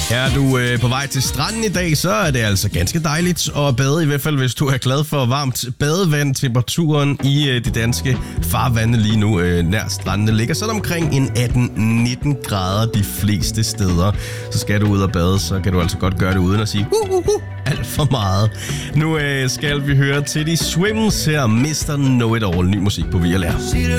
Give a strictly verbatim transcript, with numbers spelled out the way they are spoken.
Er du øh, på vej til stranden i dag, så er det altså ganske dejligt at bade, i hvert fald hvis du er glad for varmt badevand. Temperaturen i øh, de danske farvande lige nu øh, nær strandene ligger sådan omkring en atten nitten grader de fleste steder. Så skal du ud og bade, så kan du altså godt gøre det uden at sige uh, uh, uh, alt for meget. Nu øh, skal vi høre til de Swims her, mister Know It All, ny musik på V L R.